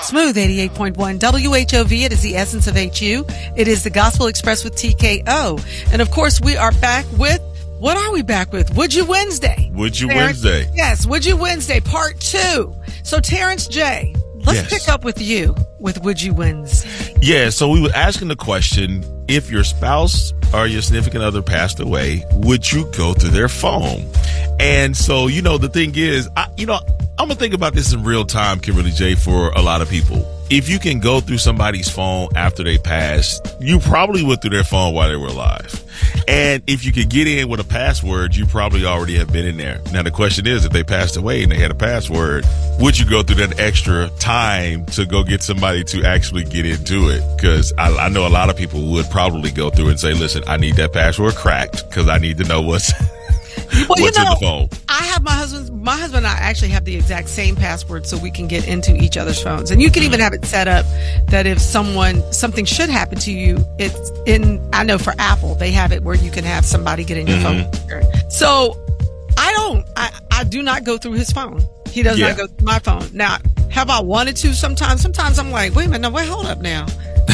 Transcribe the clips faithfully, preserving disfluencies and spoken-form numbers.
Smooth eighty-eight point one W H O V. It is the essence of H U. It is the Gospel Express with T K O. And of course, we are back with, what are we back with? Would You Wednesday. Would You Terrence, Wednesday. Yes, Would You Wednesday, part two. So Terrence J., let's yes. pick up with you with Would You Wednesday. Yeah, so we were asking the question, if your spouse or your significant other passed away, would you go through their phone? And so, you know, the thing is, I, you know, I'm going to think about this in real time, Kimberly J, for a lot of people. If you can go through somebody's phone after they passed, you probably went through their phone while they were alive. And if you could get in with a password, you probably already have been in there. Now, the question is, if they passed away and they had a password, would you go through that extra time to go get somebody to actually get into it? Because I, I know a lot of people would probably go through and say, listen, I need that password cracked because I need to know what's... Well, What's you know, in the phone? I have my husband's, my husband and I actually have the exact same password so we can get into each other's phones. And you can even have it set up that if someone, something should happen to you, it's in, I know for Apple, they have it where you can have somebody get in your Mm-hmm. phone. So I don't, I, I do not go through his phone. He does Yeah. not go through my phone. Now, have I wanted to sometimes? Sometimes I'm like, wait a minute, no, wait, hold up now.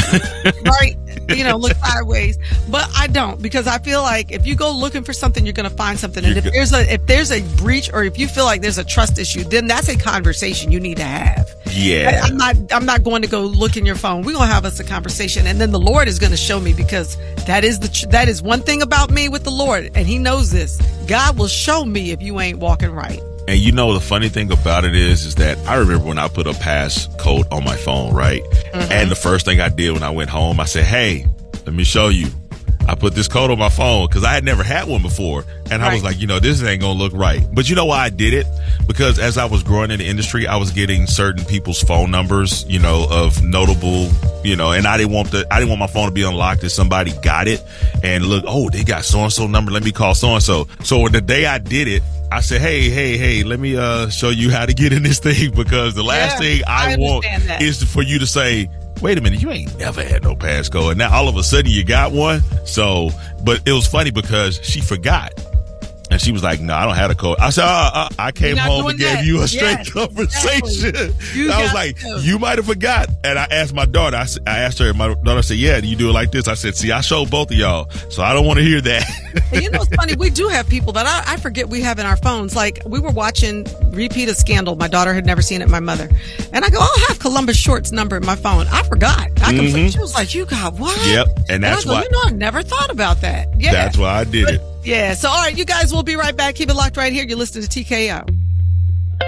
Right? You know, look sideways, but I don't, because I feel like if you go looking for something, you're going to find something. And You're if go- there's a, if there's a breach, or if you feel like there's a trust issue, then that's a conversation you need to have. Yeah. I, I'm not, I'm not going to go look in your phone. We're going to have us a conversation. And then the Lord is going to show me, because that is the, tr- that is one thing about me with the Lord. And he knows this. God will show me if you ain't walking right. And you know, the funny thing about it is, is that I remember when I put a passcode on my phone, right? Mm-hmm. And the first thing I did when I went home, I said, hey, let me show you. I put this code on my phone because I had never had one before. And I was Right. like, you know, this ain't going to look right. But you know why I did it? Because as I was growing in the industry, I was getting certain people's phone numbers, you know, of notable, you know, and I didn't want the, I didn't want my phone to be unlocked if somebody got it and look, oh, they got so-and-so number. Let me call so-and-so. So the day I did it, I said, hey, hey, hey, let me uh show you how to get in this thing, because the last Yeah, thing I, I want understand that. is for you to say, wait a minute, you ain't never had no passcode. And now all of a sudden you got one. So, but it was funny because she forgot. And she was like, no, I don't have a code. I said, uh, uh, I came not home and doing gave that. you a straight Yes, conversation. exactly. You I was got like, to. you might have forgot. And I asked my daughter, I, s- I asked her, my daughter said, yeah, do you do it like this? I said, see, I showed both of y'all, so I don't want to hear that. And you know, it's funny. We do have people that I, I forget we have in our phones. Like, we were watching repeat of Scandal. My daughter had never seen it. My mother, and I go, "Oh, I have Columbus Short's number in my phone." I forgot. I completely. She was like, "You got what?" Yep, and that's I go, why- You know, I never thought about that. Yeah, That's why I did But- it. Yeah. So, all right, you guys, we'll be right back. Keep it locked right here. You're listening to T K O.